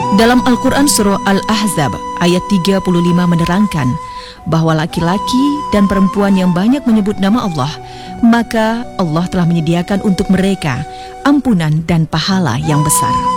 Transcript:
Dalam Al-Quran Surah Al-Ahzab ayat 35 menerangkan bahwa laki-laki dan perempuan yang banyak menyebut nama Allah, maka Allah telah menyediakan untuk mereka ampunan dan pahala yang besar.